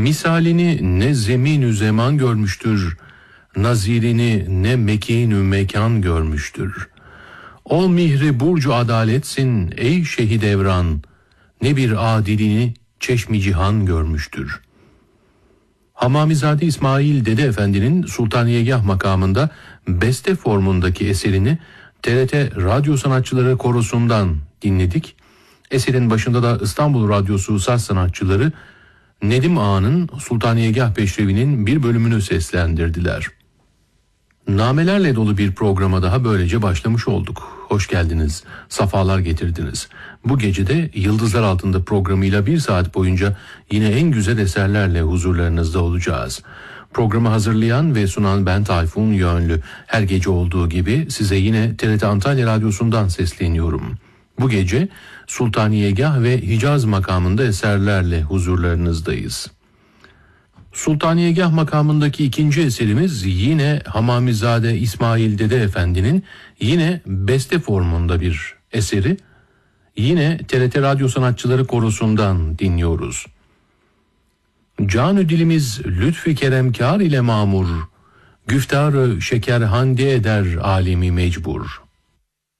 Misalini ne zemin-ü zaman görmüştür, nazirini ne mekin-ü mekan görmüştür. Ol mihri burcu adaletsin ey şehit evran, ne bir adilini çeşmi cihan görmüştür. Hamamizade İsmail Dede Efendi'nin Sultaniyegah makamında beste formundaki eserini TRT Radyo Sanatçıları Korosu'ndan dinledik. Eserin başında da İstanbul Radyosu saz sanatçıları Nedim Ağa'nın Sultaniyegah Peşrevi'nin bir bölümünü seslendirdiler. Namelerle dolu bir programa daha böylece başlamış olduk. Hoş geldiniz, safalar getirdiniz. Bu gece de Yıldızlar Altında programıyla 1 saat boyunca yine en güzel eserlerle huzurlarınızda olacağız. Programı hazırlayan ve sunan ben Tayfun Yönlü. Her gece olduğu gibi size yine TRT Antalya Radyosu'ndan sesleniyorum. Bu gece Sultaniyegah ve Hicaz makamında eserlerle huzurlarınızdayız. Sultaniyegah makamındaki ikinci eserimiz yine Hamamizade İsmail Dede Efendi'nin yine beste formunda bir eseri. Yine TRT Radyo Sanatçıları Korosu'ndan dinliyoruz. Canü dilimiz lütfü keremkar ile mamur, güftarı şekerhande eder alemi mecbur.